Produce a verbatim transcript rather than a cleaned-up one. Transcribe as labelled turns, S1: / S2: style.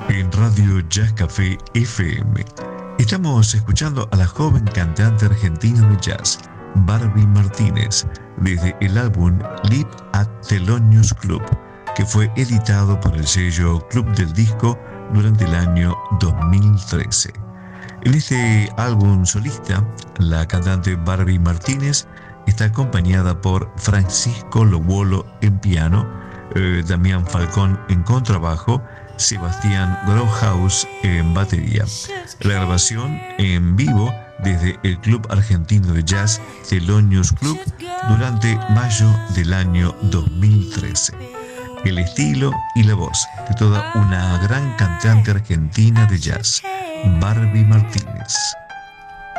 S1: En Radio Jazz Café F M estamos escuchando a la joven cantante argentina de jazz, Barbie Martínez, desde el álbum Live at Thelonious Club, que fue editado por el sello Club del Disco durante el año dos mil trece. En este álbum solista, la cantante Barbie Martínez está acompañada por Francisco Lobolo en piano, eh, Damián Falcón en contrabajo, Sebastián Grauhaus en batería. La grabación en vivo desde el Club Argentino de Jazz Thelonious Club durante mayo del año dos mil trece. El estilo y la voz de toda una gran cantante argentina de jazz, Barbie Martínez.